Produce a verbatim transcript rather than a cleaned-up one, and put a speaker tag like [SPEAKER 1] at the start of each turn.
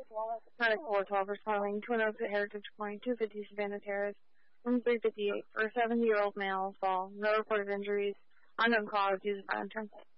[SPEAKER 1] Medic four twelve responding to a note at Heritage Point, two fifty Savannah Terrace, room three fifty-eight, for a seventy-year-old male fall. No reported injuries. Unknown cause, use of fire insurance.